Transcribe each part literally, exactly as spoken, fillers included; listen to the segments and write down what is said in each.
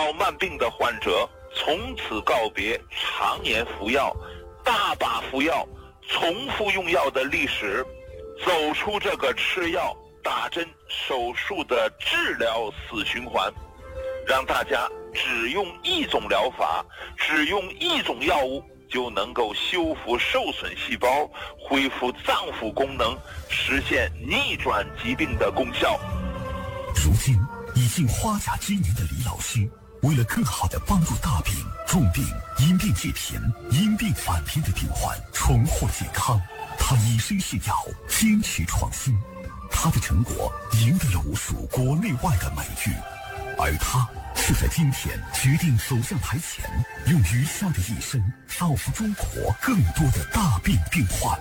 老慢病的患者从此告别常年服药、大把服药、重复用药的历史，走出这个吃药、打针、手术的治疗死循环，让大家只用一种疗法，只用一种药物就能够修复受损细胞，恢复脏腑功能，实现逆转疾病的功效。 如今已经花甲之年的李老师，为了更好地帮助大病、重病、因病借贫、因病返贫的病患重获健康，他以身试药，坚持创新，他的成果赢得了无数国内外的美誉，而他是在今天决定走向台前，用余下的一生造福中国更多的大病病患。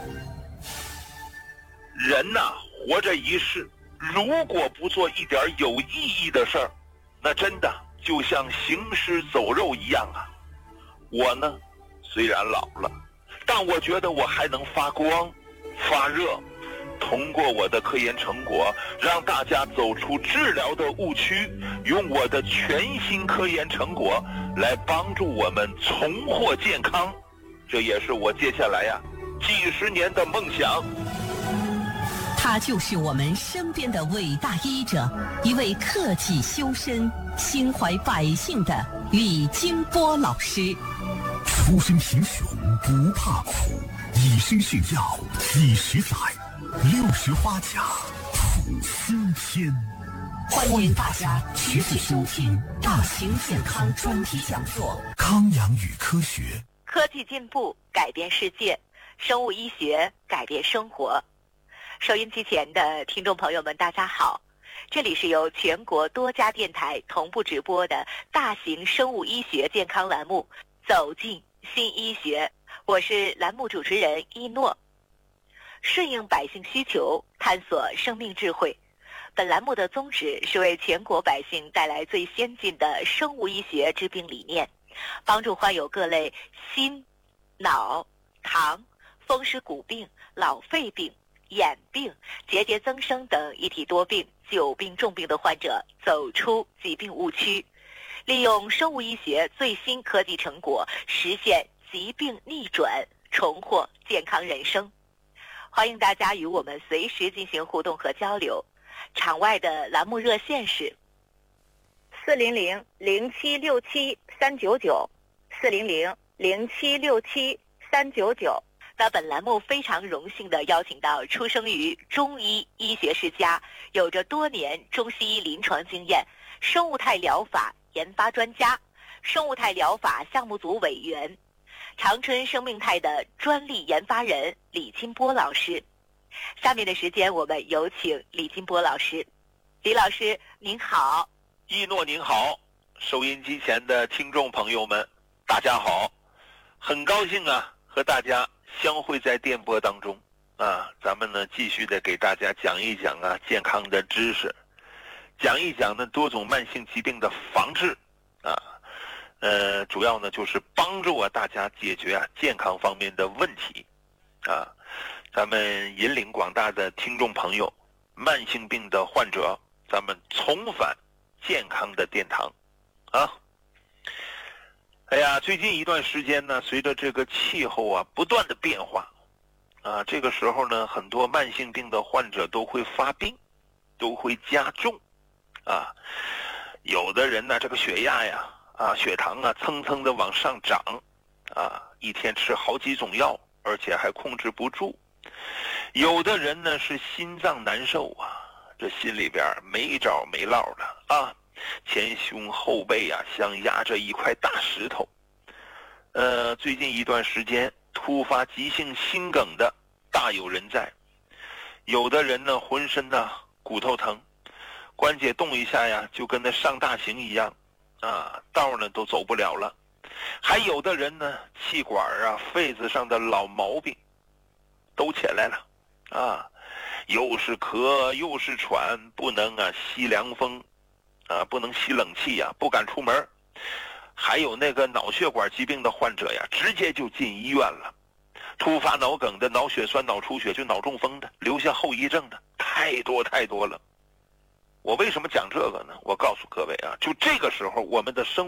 人呐、啊，活着一世，如果不做一点有意义的事儿，那真的就像行尸走肉一样啊。我呢，虽然老了，但我觉得我还能发光发热，通过我的科研成果，让大家走出治疗的误区，用我的全新科研成果来帮助我们重获健康，这也是我接下来呀、啊、几十年的梦想。 他就是我们身边的伟大医者，一位克己修身、心怀百姓的李金波老师。 出身贫穷不怕苦，以身试药几十载，六十花甲谱新篇。 欢迎大家持续收听大型健康专题讲座 《康养与科学》。 科技进步改变世界，生物医学改变生活。收音机前的听众朋友们，大家好，这里是由全国多家电台同步直播的大型生物医学健康栏目《走进新医学》，我是栏目主持人一诺。顺应百姓需求，探索生命智慧。本栏目的宗旨是为全国百姓带来最先进的生物医学治病理念，帮助患有各类心、脑、糖、风湿骨病、老肺病、眼病、结节增生等一体多病、久病重病的患者走出疾病误区，利用生物医学最新科技成果，实现疾病逆转，重获健康人生。欢迎大家与我们随时进行互动和交流。场外的栏目热线是四零零零七六七三九九，四零零零七六七三九九。那本栏目非常荣幸地邀请到出生于中医医学世家，有着多年中西医临床经验，生物态疗法研发专家，生物态疗法项目组委员，长春生命态的专利研发人李金波老师。下面的时间我们有请李金波老师。李老师您好。 一诺您好，收音机前的听众朋友们大家好，很高兴啊和大家相会在电波当中啊，咱们呢继续的给大家讲一讲啊健康的知识，讲一讲呢多种慢性疾病的防治啊，呃主要呢就是帮助啊大家解决啊健康方面的问题啊，咱们引领广大的听众朋友、慢性病的患者，咱们重返健康的殿堂啊。哎呀，最近一段时间呢，随着这个气候啊不断的变化啊，这个时候呢，很多慢性病的患者都会发病，都会加重啊。有的人呢，这个血压呀啊血糖啊蹭蹭的往上涨啊，一天吃好几种药，而且还控制不住。有的人呢是心脏难受啊，这心里边没着没落的啊，前胸后背啊像压着一块大石头。呃，最近一段时间突发急性心梗的大有人在，有的人呢浑身呢骨头疼，关节动一下呀就跟那上大刑一样啊，道呢都走不了了。还有的人呢气管啊肺子上的老毛病都起来了啊，又是咳又是喘，不能啊吸凉风啊，不能吸冷气呀，不敢出门。还有那个脑血管疾病的患者呀，直接就进医院了。突发脑梗的、脑血栓、脑出血，就脑中风的，留下后遗症的，太多太多了。我为什么讲这个呢？我告诉各位啊，就这个时候我们的生